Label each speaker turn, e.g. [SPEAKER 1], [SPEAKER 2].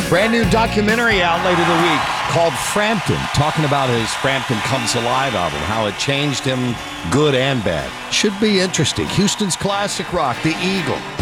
[SPEAKER 1] Brand new documentary out later the week called Frampton, talking about his Frampton Comes Alive album, how it changed him good and bad. Should be interesting. Houston's classic rock, The Eagle.